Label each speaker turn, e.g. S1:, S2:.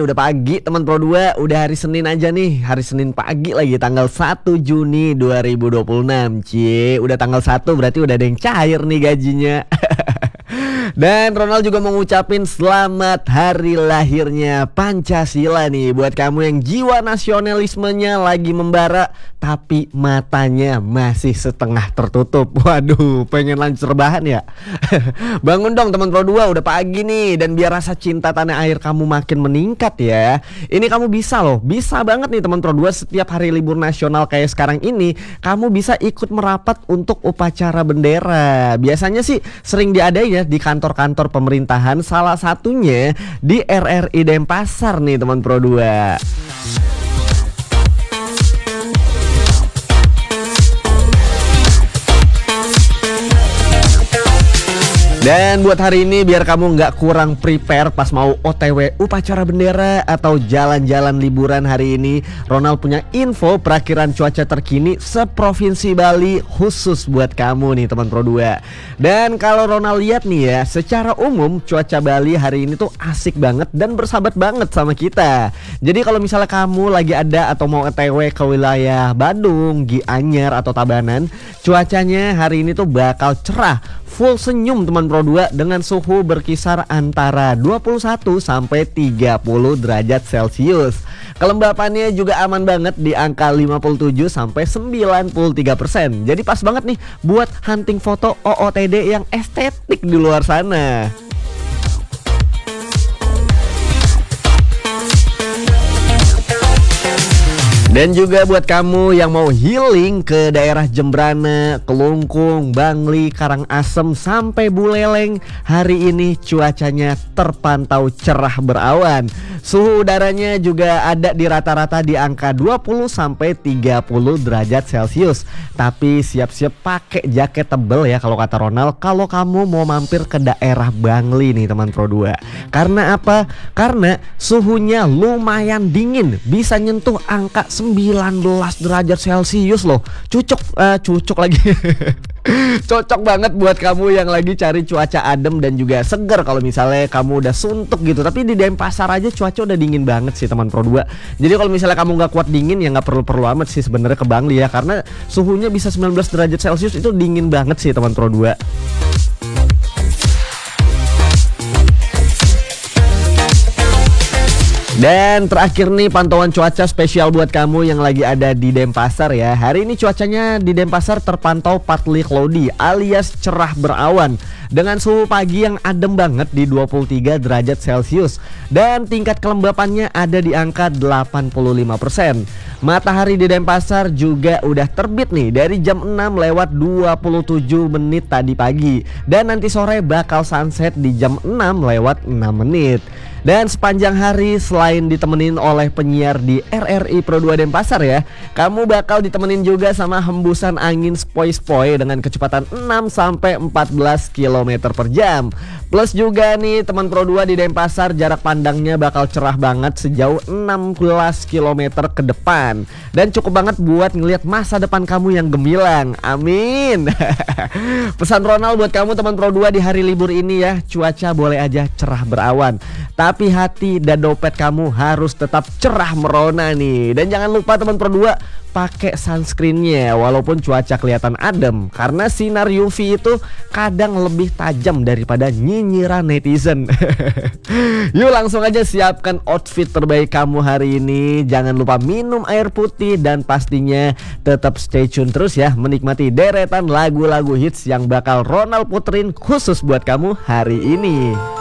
S1: nih, udah pagi teman Pro 2, udah hari Senin aja nih. Hari Senin pagi lagi tanggal 1 Juni 2026. Cie, udah tanggal 1 berarti udah ada yang cair nih gajinya. Dan Ronald juga mau ngucapin selamat hari lahirnya Pancasila nih buat kamu yang jiwa nasionalismenya lagi membara tapi matanya masih setengah tertutup. Waduh, pengen lanjut rebahan ya? Bangun dong teman Pro 2, udah pagi nih. Dan biar rasa cinta tanah air kamu makin meningkat ya, ini kamu bisa loh, bisa banget nih teman Pro 2. Setiap hari libur nasional kayak sekarang ini, kamu bisa ikut merapat untuk upacara bendera. Biasanya sih sering diadain ya di kantor-kantor pemerintahan, salah satunya di RRI Denpasar nih teman Pro 2. Dan buat hari ini biar kamu nggak kurang prepare pas mau OTW upacara bendera atau jalan-jalan liburan hari ini, Ronald punya info perakiran cuaca terkini seprovinsi Bali khusus buat kamu nih teman Pro 2. Dan kalau Ronald lihat nih ya, secara umum cuaca Bali hari ini tuh asik banget dan bersahabat banget sama kita. Jadi kalau misalnya kamu lagi ada atau mau OTW ke wilayah Badung, Gianyar atau Tabanan, cuacanya hari ini tuh bakal cerah, full senyum teman Pro 2 dengan suhu berkisar antara 21 sampai 30 derajat Celcius. Kelembapannya juga aman banget di angka 57 sampai 93%. Jadi pas banget nih buat hunting foto OOTD yang estetik di luar sana. Dan juga buat kamu yang mau healing ke daerah Jembrana, Kelungkung, Bangli, Karangasem sampai Buleleng, hari ini cuacanya terpantau cerah berawan. Suhu udaranya juga ada di rata-rata di angka 20 sampai 30 derajat Celcius. Tapi siap-siap pakai jaket tebel ya kalau kata Ronald, kalau kamu mau mampir ke daerah Bangli nih teman Pro 2. Karena apa? Karena suhunya lumayan dingin, bisa nyentuh angka 19 derajat Celcius loh. Cucuk lagi. Cocok banget buat kamu yang lagi cari cuaca adem dan juga seger. Kalau misalnya kamu udah suntuk gitu, tapi di Denpasar aja cuaca udah dingin banget sih teman Pro 2. Jadi kalau misalnya kamu nggak kuat dingin ya nggak perlu amat sih sebenarnya ke Bangli ya, karena suhunya bisa 19 derajat Celcius, itu dingin banget sih teman Pro 2. Dan terakhir nih pantauan cuaca spesial buat kamu yang lagi ada di Denpasar ya. Hari ini cuacanya di Denpasar terpantau partly cloudy alias cerah berawan dengan suhu pagi yang adem banget di 23 derajat Celcius dan tingkat kelembapannya ada di angka 85%. Matahari di Denpasar juga udah terbit nih dari jam 6 lewat 27 menit tadi pagi, dan nanti sore bakal sunset di jam 6 lewat 6 menit. Dan sepanjang hari selain ditemenin oleh penyiar di RRI Pro 2 Denpasar ya, kamu bakal ditemenin juga sama hembusan angin sepoi-sepoi dengan kecepatan 6 sampai 14 km per jam. Plus juga nih teman Pro 2 di Denpasar jarak pandangnya bakal cerah banget sejauh 16 km ke depan. Dan cukup banget buat ngelihat masa depan kamu yang gemilang. Amin. Pesan Ronald buat kamu teman Pro 2 di hari libur ini ya, cuaca boleh aja cerah berawan, tapi hati dan dompet kamu harus tetap cerah merona nih. Dan jangan lupa teman Pro 2, pakai sunscreennya walaupun cuaca kelihatan adem, karena sinar UV itu kadang lebih tajam daripada nyinyiran netizen. Yuk langsung aja siapkan outfit terbaik kamu hari ini. Jangan lupa minum air putih dan pastinya tetap stay tune terus ya, menikmati deretan lagu-lagu hits yang bakal Ronald puterin khusus buat kamu hari ini.